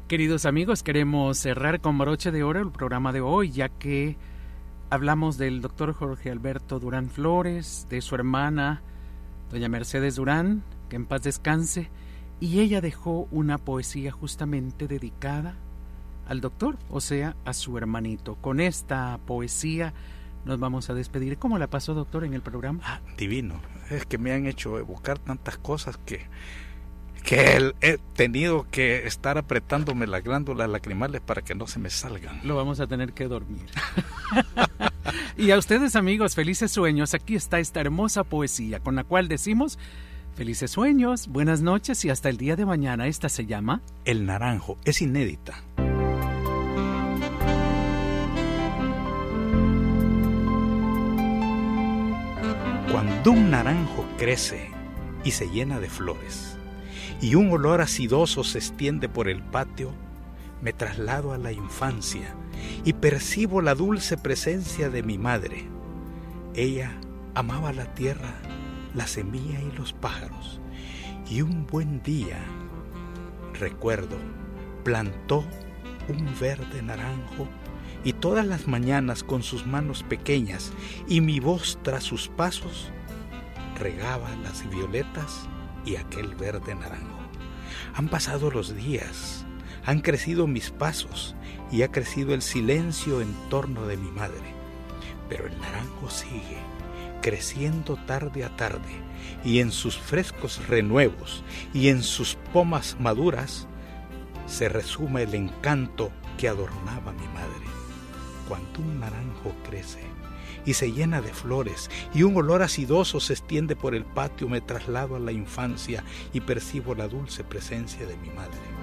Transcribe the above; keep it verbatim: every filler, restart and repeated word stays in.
Queridos amigos, queremos cerrar con broche de oro el programa de hoy, ya que hablamos del doctor Jorge Alberto Durán Flores, de su hermana, doña Mercedes Durán, que en paz descanse, y ella dejó una poesía justamente dedicada al doctor, o sea, a su hermanito. Con esta poesía nos vamos a despedir. ¿Cómo la pasó, doctor, en el programa? Ah, divino. Es que me han hecho evocar tantas cosas que... que he tenido que estar apretándome las glándulas lacrimales para que no se me salgan. Lo vamos a tener que dormir. Y a ustedes, amigos, felices sueños. Aquí está esta hermosa poesía con la cual decimos felices sueños, buenas noches y hasta el día de mañana. Esta se llama El Naranjo. Es inédita. Cuando un naranjo crece y se llena de flores, y un olor acidoso se extiende por el patio, me traslado a la infancia y percibo la dulce presencia de mi madre. Ella amaba la tierra, la semilla y los pájaros, y un buen día, recuerdo, plantó un verde naranjo, y todas las mañanas con sus manos pequeñas y mi voz tras sus pasos, regaba las violetas y aquel verde naranjo. Han pasado los días, han crecido mis pasos y ha crecido el silencio en torno de mi madre, pero el naranjo sigue creciendo tarde a tarde, y en sus frescos renuevos y en sus pomas maduras se resume el encanto que adornaba mi madre. Cuando un naranjo crece y se llena de flores y un olor acidoso se extiende por el patio, me traslado a la infancia y percibo la dulce presencia de mi madre.